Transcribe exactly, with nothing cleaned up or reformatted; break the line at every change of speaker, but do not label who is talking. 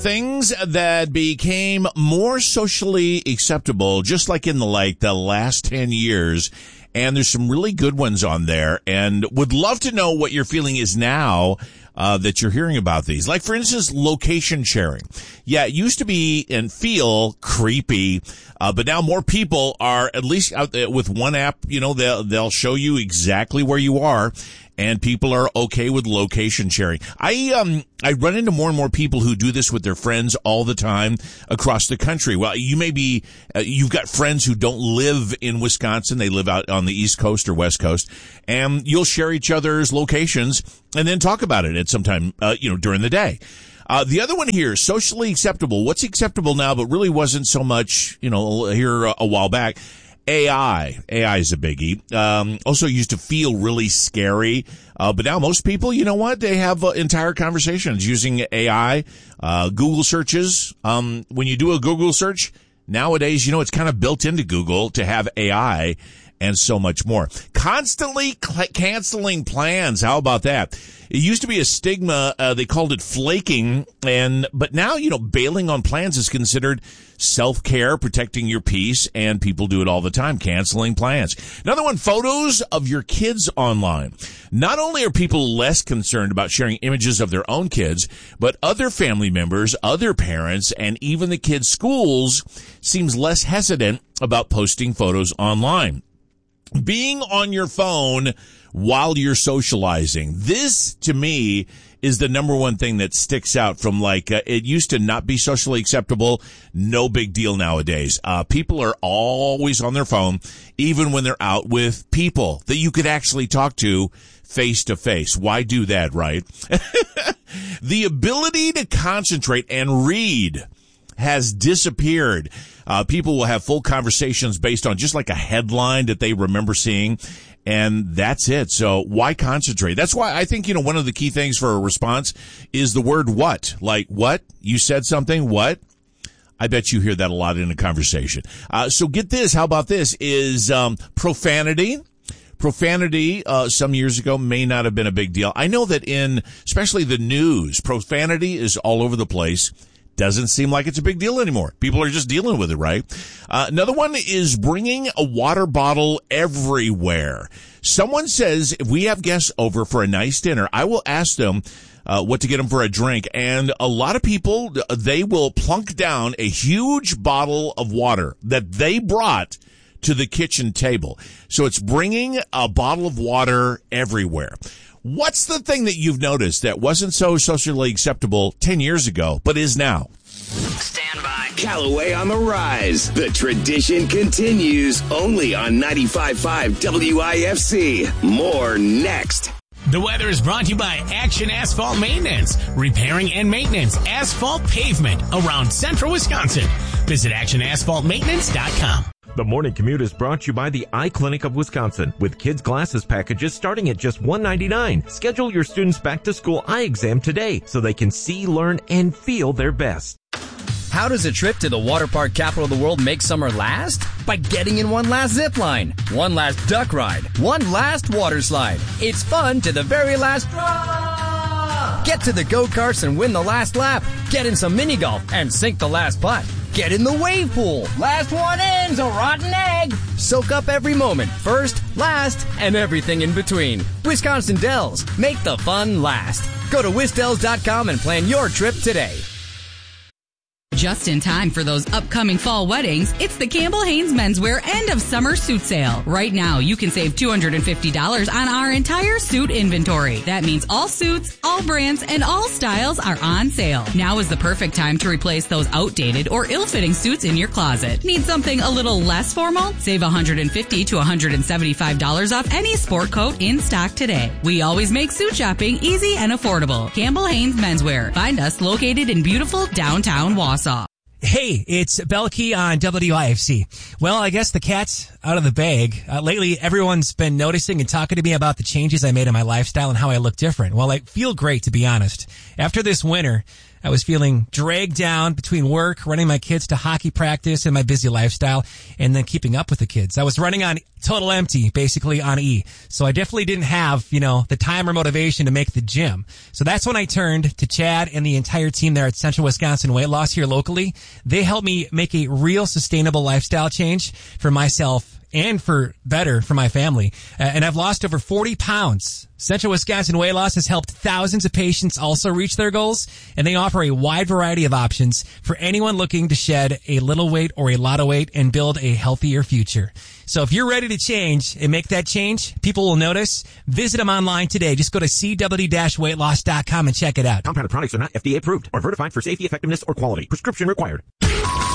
Things that became more socially acceptable, just like in the like the last ten years. And there's some really good ones on there, and would love to know what your feeling is now uh, that you're hearing about these. Like, for instance, location sharing. Yeah, it used to be and feel creepy, uh, but now more people are at least out there with one app. You know, they'll they'll show you exactly where you are. And people are okay with location sharing. I um I run into more and more people who do this with their friends all the time across the country. Well, you may be uh, you've got friends who don't live in Wisconsin; they live out on the East Coast or West Coast, and you'll share each other's locations and then talk about it at some time, uh, you know, during the day. Uh, the other one here, socially acceptable. What's acceptable now, but really wasn't so much, you know, here a, a while back. A I. A I is a biggie. Um, also used to feel really scary. Uh, but now most people, you know what? They have uh, entire conversations using A I. Uh, Google searches. Um, when you do a Google search, nowadays, you know, it's kind of built into Google to have A I and so much more. Constantly cl- canceling plans. How about that? It used to be a stigma. Uh, they called it flaking. And, but now, you know, bailing on plans is considered self-care, protecting your peace, and people do it all the time, canceling plans. Another one, photos of your kids online. Not only are people less concerned about sharing images of their own kids, but other family members, other parents, and even the kids' schools seems less hesitant about posting photos online. Being on your phone while you're socializing. This, to me, is the number one thing that sticks out from like, uh, it used to not be socially acceptable. No big deal nowadays. Uh, people are always on their phone, even when they're out with people that you could actually talk to face to face. Why do that, right? The ability to concentrate and read has disappeared. Uh, people will have full conversations based on just like a headline that they remember seeing. And that's it. So why concentrate? That's why I think, you know, one of the key things for a response is the word what. Like, what? You said something? What? I bet you hear that a lot in a conversation. Uh, so get this. How about this? Is um, profanity. Profanity, uh, some years ago may not have been a big deal. I know that in, especially the news, profanity is all over the place. Doesn't seem like it's a big deal anymore. People are just dealing with it, right? Uh, another one is bringing a water bottle everywhere. Someone says, if we have guests over for a nice dinner, I will ask them uh, what to get them for a drink. And a lot of people, they will plunk down a huge bottle of water that they brought to the kitchen table. So it's bringing a bottle of water everywhere. What's the thing that you've noticed that wasn't so socially acceptable ten years ago, but is now?
Stand by. Callaway on the rise. The tradition continues only on ninety-five point five W I F C. More next.
The weather is brought to you by Action Asphalt Maintenance. Repairing and maintenance asphalt pavement around central Wisconsin. Visit action asphalt maintenance dot com.
The morning commute is brought to you by the Eye Clinic of Wisconsin with kids' glasses packages starting at just one dollar and ninety-nine cents. Schedule your students' back-to-school eye exam today so they can see, learn, and feel their best.
How does a trip to the water park capital of the world make summer last? By getting in one last zip line, one last duck ride, one last water slide. It's fun to the very last drop. Get to the go-karts and win the last lap. Get in some mini golf and sink the last putt. Get in the wave pool. Last one in's a rotten egg. Soak up every moment, first, last, and everything in between. Wisconsin Dells. Make the fun last. Go to wisdells dot com and plan your trip today.
Just in time for those upcoming fall weddings, it's the Campbell Haynes Menswear End of Summer Suit Sale. Right now, you can save two hundred fifty dollars on our entire suit inventory. That means all suits, all brands, and all styles are on sale. Now is the perfect time to replace those outdated or ill-fitting suits in your closet. Need something a little less formal? Save one hundred fifty to one hundred seventy-five dollars off any sport coat in stock today. We always make suit shopping easy and affordable. Campbell Haynes Menswear. Find us located in beautiful downtown Wausau.
Hey, it's Belkey on W I F C. Well, I guess the cat's out of the bag. Uh, lately, everyone's been noticing and talking to me about the changes I made in my lifestyle and how I look different. Well, I feel great, to be honest. After this winter, I was feeling dragged down between work, running my kids to hockey practice, and my busy lifestyle, and then keeping up with the kids. I was running on total empty, basically on E. So I definitely didn't have, you know, the time or motivation to make the gym. So that's when I turned to Chad and the entire team there at Central Wisconsin Weight Loss here locally. They helped me make a real sustainable lifestyle change for myself and for better for my family. Uh, and I've lost over forty pounds. Central Wisconsin Weight Loss has helped thousands of patients also reach their goals, and they offer a wide variety of options for anyone looking to shed a little weight or a lot of weight and build a healthier future. So if you're ready to change and make that change, people will notice. Visit them online today. Just go to c w weight loss dot com and check it out.
Compounded products are not F D A approved or verified for safety, effectiveness, or quality. Prescription required.